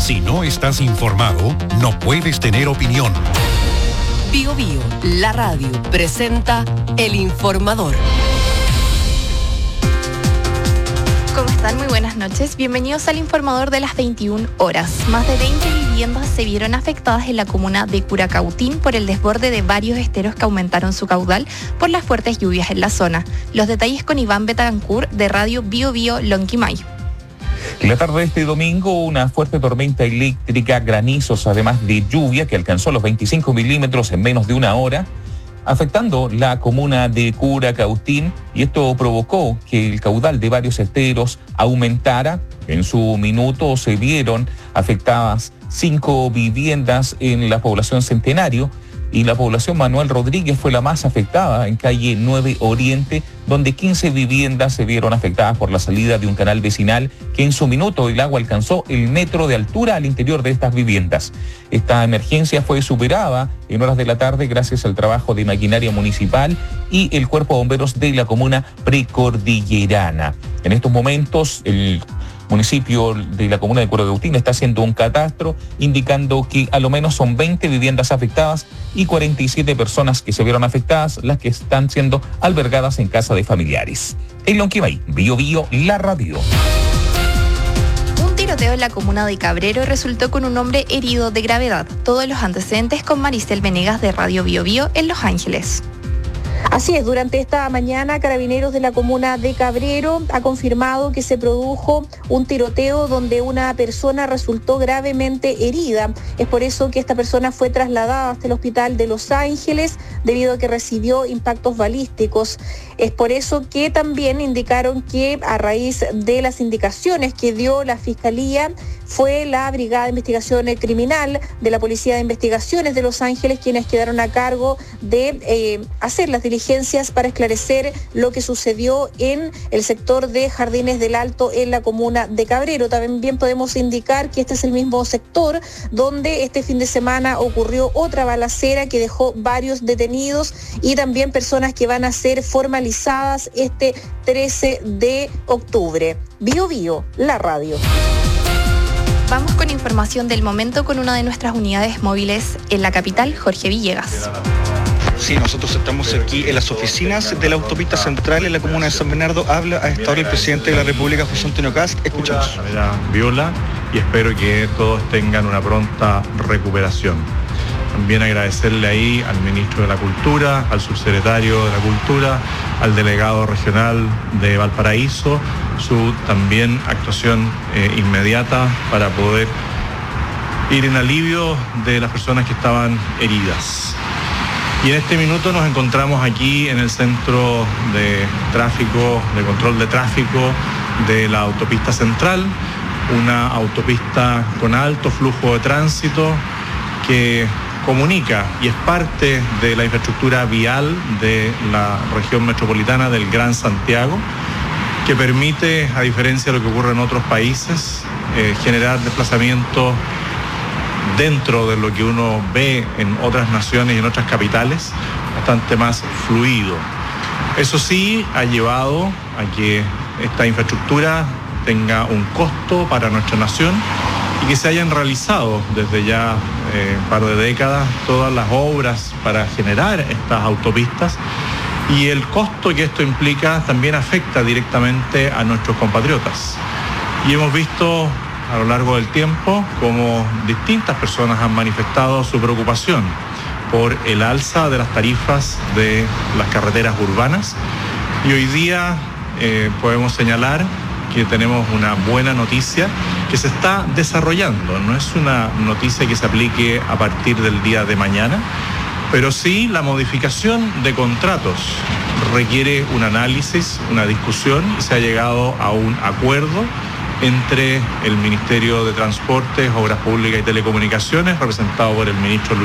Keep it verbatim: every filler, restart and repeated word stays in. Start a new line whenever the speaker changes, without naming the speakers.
Si no estás informado, no puedes tener opinión.
Bio Bio, la radio, presenta El Informador.
¿Cómo están? Muy buenas noches. Bienvenidos al Informador de las veintiuna horas. Más de veinte viviendas se vieron afectadas en la comuna de Curacautín por el desborde de varios esteros que aumentaron su caudal por las fuertes lluvias en la zona. Los detalles con Iván Betancourt de Radio Bio Bio Lonquimay.
La tarde de este domingo, una fuerte tormenta eléctrica, granizos, además de lluvia que alcanzó los veinticinco milímetros en menos de una hora, afectando la comuna de Curacautín, y esto provocó que el caudal de varios esteros aumentara. En su minuto se vieron afectadas cinco viviendas en la población Centenario, y la población Manuel Rodríguez fue la más afectada en calle nueve Oriente, donde quince viviendas se vieron afectadas por la salida de un canal vecinal que en su minuto el agua alcanzó el metro de altura al interior de estas viviendas. Esta emergencia fue superada en horas de la tarde gracias al trabajo de maquinaria municipal y el cuerpo de bomberos de la comuna precordillerana. En estos momentos, el municipio de la comuna de Curacautín está haciendo un catastro indicando que a lo menos son veinte viviendas afectadas y cuarenta y siete personas que se vieron afectadas, las que están siendo albergadas en casa de familiares. En Lonquimay, Bio Bio, la radio.
Un tiroteo en la comuna de Cabrero resultó con un hombre herido de gravedad. Todos los antecedentes con Maricel Venegas de Radio Bio Bio en Los Ángeles.
Así es, durante esta mañana, Carabineros de la comuna de Cabrero ha confirmado que se produjo un tiroteo donde una persona resultó gravemente herida. Es por eso que esta persona fue trasladada hasta el hospital de Los Ángeles debido a que recibió impactos balísticos. Es por eso que también indicaron que a raíz de las indicaciones que dio la Fiscalía, fue la Brigada de Investigación Criminal de la Policía de Investigaciones de Los Ángeles quienes quedaron a cargo de eh, hacer las diligencias para esclarecer lo que sucedió en el sector de Jardines del Alto en la comuna de Cabrero. También podemos indicar que este es el mismo sector donde este fin de semana ocurrió otra balacera que dejó varios detenidos y también personas que van a ser formalizadas este trece de octubre. Bio Bio, la radio.
Vamos con información del momento con una de nuestras unidades móviles en la capital, Jorge Villegas.
Sí, nosotros estamos aquí en las oficinas de la autopista central en la comuna de San Bernardo. Habla a esta hora el presidente de la República, José Antonio Kast. Escuchamos.
De manera viola y espero que todos tengan una pronta recuperación. También agradecerle ahí al ministro de la Cultura, al subsecretario de la Cultura, al delegado regional de Valparaíso, su también actuación eh, inmediata para poder ir en alivio de las personas que estaban heridas. Y en este minuto nos encontramos aquí en el centro de tráfico, de control de tráfico de la autopista central, una autopista con alto flujo de tránsito que comunica y es parte de la infraestructura vial de la región metropolitana del Gran Santiago, que permite, a diferencia de lo que ocurre en otros países, eh, generar desplazamientos dentro de lo que uno ve en otras naciones y en otras capitales, bastante más fluido. Eso sí, ha llevado a que esta infraestructura tenga un costo para nuestra nación y que se hayan realizado desde ya eh, un par de décadas todas las obras para generar estas autopistas, y el costo que esto implica también afecta directamente a nuestros compatriotas. Y hemos visto a lo largo del tiempo cómo distintas personas han manifestado su preocupación por el alza de las tarifas de las carreteras urbanas, y hoy día eh, podemos señalar que tenemos una buena noticia que se está desarrollando. No es una noticia que se aplique a partir del día de mañana, pero sí la modificación de contratos requiere un análisis, una discusión, y se ha llegado a un acuerdo entre el Ministerio de Transportes, Obras Públicas y Telecomunicaciones, representado por el ministro Luis